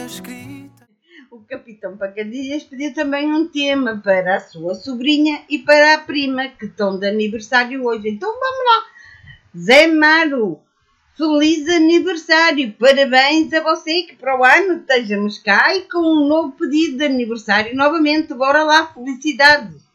escrita. O Capitão Pacadilhas pediu também um tema para a sua sobrinha e para a prima, que estão de aniversário hoje. Então vamos lá. Zé Maro, feliz aniversário. Parabéns a você, que para o ano estejamos cá e com um novo pedido de aniversário novamente. Bora lá, felicidades.